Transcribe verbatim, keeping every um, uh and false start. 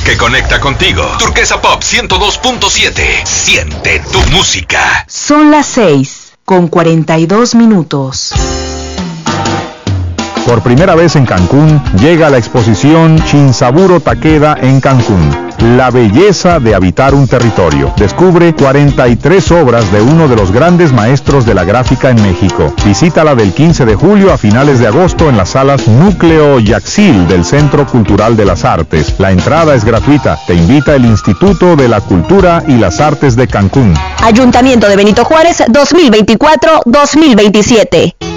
que conecta contigo. Turquesa Pop ciento dos punto siete. Siente tu música. Son las seis con cuarenta y dos minutos. Por primera vez en Cancún, llega la exposición Shinsaburo Takeda en Cancún. La belleza de habitar un territorio. Descubre cuarenta y tres obras de uno de los grandes maestros de la gráfica en México. Visítala del quince de julio a finales de agosto en las salas Núcleo Yaxil del Centro Cultural de las Artes. La entrada es gratuita. Te invita el Instituto de la Cultura y las Artes de Cancún. Ayuntamiento de Benito Juárez dos mil veinticuatro dos mil veintisiete.